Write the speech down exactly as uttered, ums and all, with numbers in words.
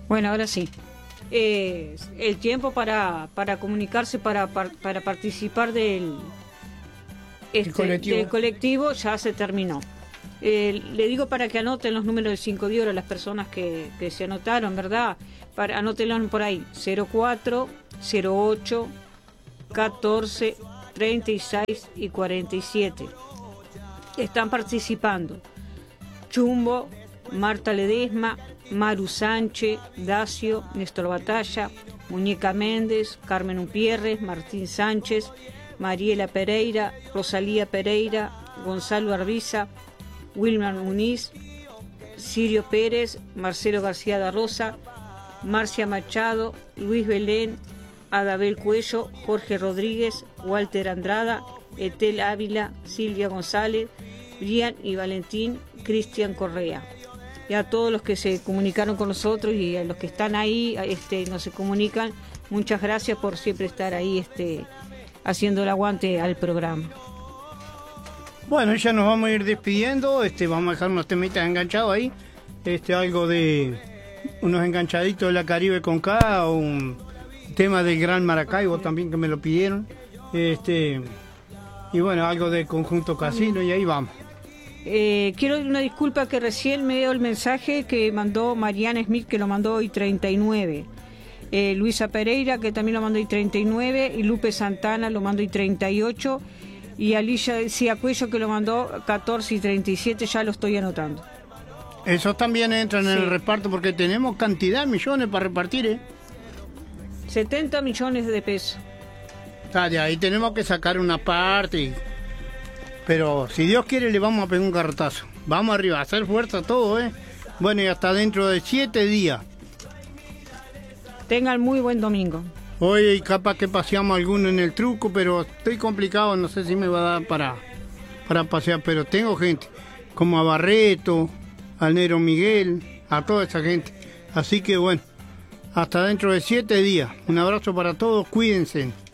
Bueno, ahora sí. Eh, el tiempo para, para comunicarse, para, para, para participar del, este, colectivo. del colectivo ya se terminó. Eh, le digo para que anoten los números del cinco de oro, las personas que, que se anotaron, ¿verdad? Para, anótenlos por ahí, cero cuatro, cero ocho, catorce, treinta y seis y cuarenta y siete. Están participando Chumbo, Marta Ledesma, Maru Sánchez, Dacio, Néstor Batalla, Muñeca Méndez, Carmen Upierres, Martín Sánchez, Mariela Pereira, Rosalía Pereira, Gonzalo Arbiza, Wilmar Muniz, Sirio Pérez, Marcelo García da Rosa, Marcia Machado, Luis Belén, Adabel Cuello, Jorge Rodríguez, Walter Andrada, Etel Ávila, Silvia González, Brian y Valentín, Cristian Correa. Y a todos los que se comunicaron con nosotros y a los que están ahí, este, nos se comunican, muchas gracias por siempre estar ahí este, haciendo el aguante al programa. Bueno, ya nos vamos a ir despidiendo, este, vamos a dejar unos temitas enganchados ahí, este, algo de unos enganchaditos de la Caribe con K, un tema del Gran Maracaibo también que me lo pidieron, este, y bueno, algo del Conjunto Casino y ahí vamos. Eh, quiero una disculpa que recién me dio el mensaje que mandó Mariana Smith, que lo mandó hoy treinta y nueve. Eh, Luisa Pereira, que también lo mandó hoy treinta y nueve. Y Lupe Santana lo mandó hoy treinta y ocho. Y Alicia Ciacuello, que lo mandó catorce y treinta y siete. Ya lo estoy anotando. Esos también entran sí. en el reparto porque tenemos cantidad de millones para repartir, ¿eh? setenta millones de pesos. Ah, de ahí tenemos que sacar una parte y... Pero si Dios quiere le vamos a pegar un cartazo. Vamos arriba, a hacer fuerza todo, ¿eh? Bueno, y hasta dentro de siete días. Tengan muy buen domingo. Hoy capaz que paseamos alguno en el truco, pero estoy complicado, no sé si me va a dar para, para pasear, pero tengo gente, como a Barreto, al Negro Miguel, a toda esa gente. Así que bueno, hasta dentro de siete días. Un abrazo para todos, cuídense.